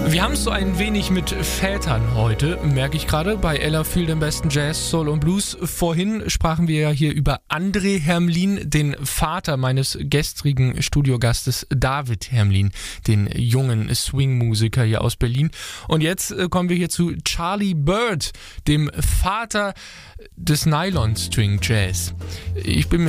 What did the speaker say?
Wir haben es so ein wenig mit Vätern heute, merke ich gerade, bei Ella Fühl dem besten Jazz, Soul und Blues. Vorhin sprachen wir ja hier über André Hermlin, den Vater meines gestrigen Studiogastes David Hermlin, den jungen Swing-Musiker hier aus Berlin. Und jetzt kommen wir hier zu Charlie Byrd, dem Vater des Nylon String Jazz. Ich bin